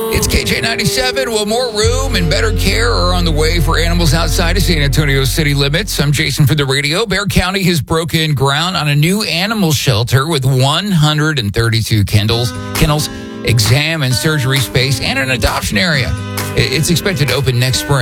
It's KJ97. Well, more room and better care are on the way for animals outside of San Antonio city limits. I'm Jason for the radio. Bexar County has broken ground on a new animal shelter with 132 kennels, exam and surgery space, and an adoption area. It's expected to open next spring.